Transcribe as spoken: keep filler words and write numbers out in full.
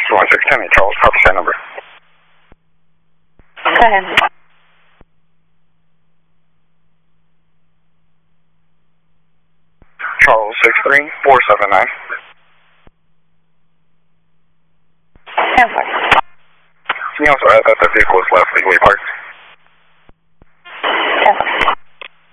one six ten, Charles, copy that number. ten. Charles, six three four seven nine. ten four. Can you also add that the vehicle is left legally parked?